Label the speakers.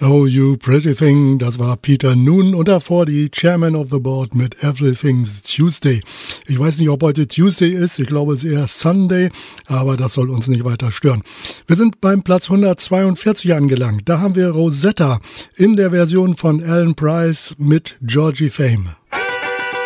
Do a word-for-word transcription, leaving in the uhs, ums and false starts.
Speaker 1: Oh, you pretty thing, das war Peter Noone und davor die Chairman of the Board mit Everything's Tuesday. Ich weiß nicht, ob heute Tuesday ist, ich glaube es ist eher Sunday, aber das soll uns nicht weiter stören. Wir sind beim Platz hundertzweiundvierzig angelangt. Da haben wir Rosetta in der Version von Alan Price mit Georgie Fame.